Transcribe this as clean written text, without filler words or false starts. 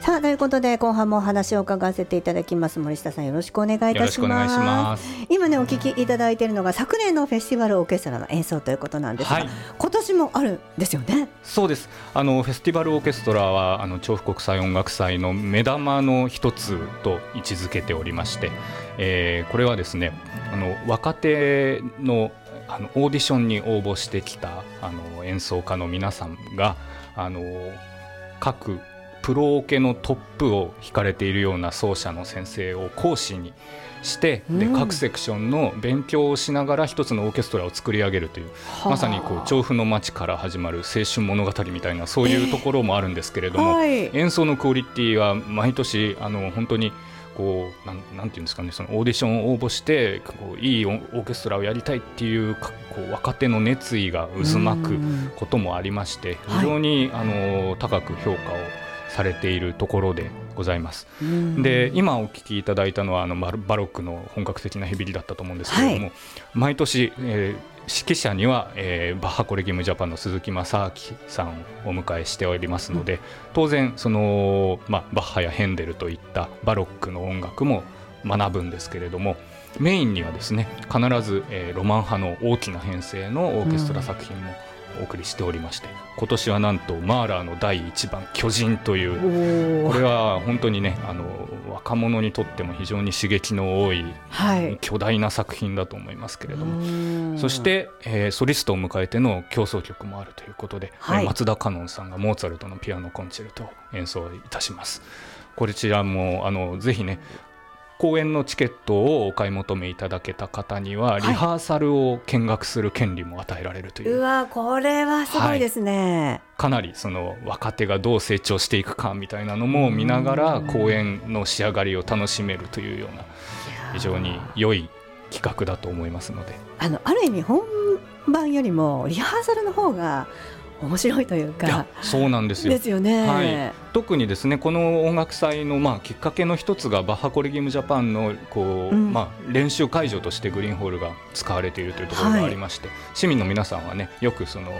さあということで後半もお話を伺わせていただきます。森下さんよろしくお願いいたします。 よろしくお願いします。 今ねお聞きいただいているのが昨年のフェスティバルオーケストラの演奏ということなんですが、はい、今年もあるんですよね。 そうです。フェスティバルオーケストラは調布国際音楽祭の目玉の一つと位置づけておりまして、これはですね若手のオーディションに応募してきた演奏家の皆さんが各プロオケのトップを弾かれているような奏者の先生を講師にしてで各セクションの勉強をしながら一つのオーケストラを作り上げるという、まさに調布の街から始まる青春物語みたいなそういうところもあるんですけれども、演奏のクオリティは毎年本当になんていうんですかね、そのオーディションを応募していいオーケストラをやりたいっていう若手の熱意が渦巻くこともありまして、非常に高く評価をされているところでございます。で今お聞きいただいたのはバロックの本格的なヘビリだったと思うんですけれども、毎年、指揮者には、バッハコレギウムジャパンの鈴木正明さんをお迎えしておりますので、当然バッハやヘンデルといったバロックの音楽も学ぶんですけれども、メインにはですね必ず、ロマン派の大きな編成のオーケストラ作品もお送りしておりまして、今年はなんとマーラーの第1番巨人という、これは本当にね若者にとっても非常に刺激の多い、巨大な作品だと思いますけれども、そして、ソリストを迎えての協奏曲もあるということで、松田香音さんがモーツァルトのピアノコンチェルトを演奏いたします。こちらもぜひね公演のチケットをお買い求めいただけた方にはリハーサルを見学する権利も与えられるという、 うわこれはすごいですね。 かなりその若手がどう成長していくかみたいなのも見ながら公演の仕上がりを楽しめるというような非常に良い企画だと思いますので、 ある意味本番よりもリハーサルの方が面白いというか。 そうなんですよ。 ですよね。 特にですねこの音楽祭のきっかけの一つがバッハコレギウムジャパンの練習会場としてグリーンホールが使われているというところがありまして、市民の皆さんはねよくその